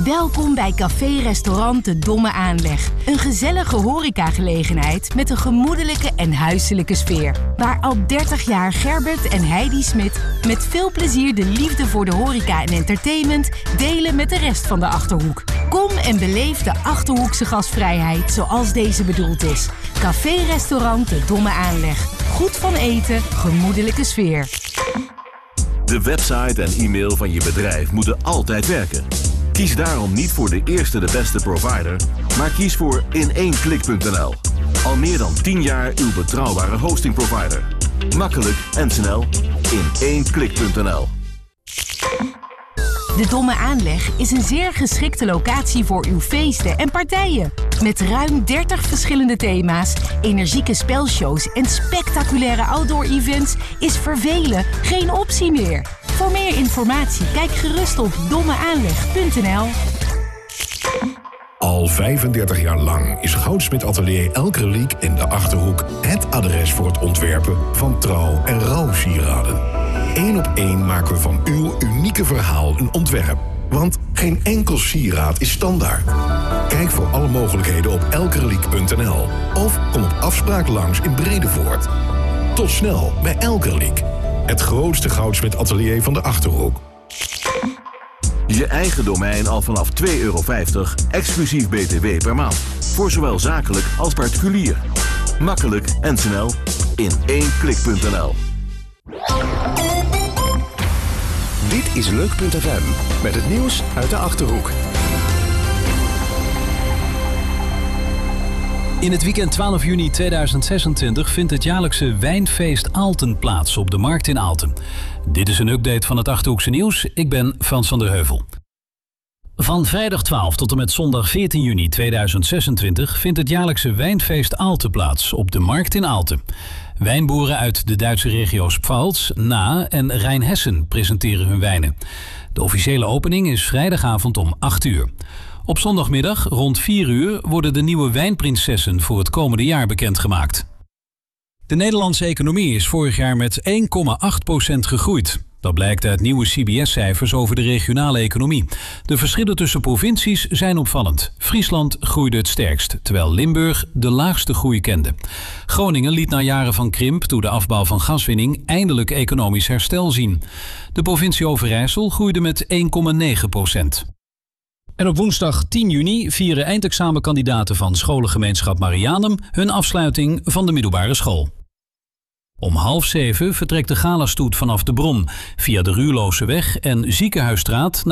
Welkom bij café-restaurant De Domme Aanleg. Een gezellige horecagelegenheid met een gemoedelijke en huiselijke sfeer. Waar al 30 jaar Gerbert en Heidi Smit met veel plezier de liefde voor de horeca en entertainment delen met de rest van de Achterhoek. Kom en beleef de Achterhoekse gastvrijheid zoals deze bedoeld is. Café-restaurant De Domme Aanleg. Goed van eten, gemoedelijke sfeer. De website en e-mail van je bedrijf moeten altijd werken. Kies daarom niet voor de eerste de beste provider, maar kies voor in1klik.nl. Al meer dan 10 jaar uw betrouwbare hostingprovider. Makkelijk en snel. In1klik.nl. De Domme Aanleg is een zeer geschikte locatie voor uw feesten en partijen. Met ruim 30 verschillende thema's, energieke spelshows en spectaculaire outdoor-events is vervelen geen optie meer. Voor meer informatie kijk gerust op dommeaanleg.nl. Al 35 jaar lang is Goudsmit Atelier Elkerliek in de Achterhoek het adres voor het ontwerpen van trouw- en rouwsieraden. 1 op 1 maken we van uw unieke verhaal een ontwerp. Want geen enkel sieraad is standaard. Kijk voor alle mogelijkheden op elkerliek.nl of kom op afspraak langs in Bredevoort. Tot snel bij Elkerliek. Het grootste Goudsmit Atelier van de Achterhoek. Je eigen domein al vanaf €2,50 exclusief BTW per maand. Voor zowel zakelijk als particulier. Makkelijk en snel. In1klik.nl. Dit is Leuk.fm met het nieuws uit de Achterhoek. In het weekend 12 juni 2026 vindt het jaarlijkse wijnfeest Aalten plaats op de Markt in Aalten. Dit is een update van het Achterhoekse nieuws. Ik ben Frans van der Heuvel. Van vrijdag 12 tot en met zondag 14 juni 2026 vindt het jaarlijkse wijnfeest Aalten plaats op de Markt in Aalten. Wijnboeren uit de Duitse regio's Pfalz, Nahe en Rijnhessen presenteren hun wijnen. De officiële opening is vrijdagavond om 8 uur. Op zondagmiddag rond 4 uur worden de nieuwe wijnprinsessen voor het komende jaar bekendgemaakt. De Nederlandse economie is vorig jaar met 1,8% gegroeid. Dat blijkt uit nieuwe CBS-cijfers over de regionale economie. De verschillen tussen provincies zijn opvallend. Friesland groeide het sterkst, terwijl Limburg de laagste groei kende. Groningen liet na jaren van krimp door de afbouw van gaswinning eindelijk economisch herstel zien. De provincie Overijssel groeide met 1,9%. En op woensdag 10 juni vieren eindexamenkandidaten van scholengemeenschap Marianum hun afsluiting van de middelbare school. Om 6:30 vertrekt de galastoet vanaf de Bron via de Ruurloseweg en Ziekenhuisstraat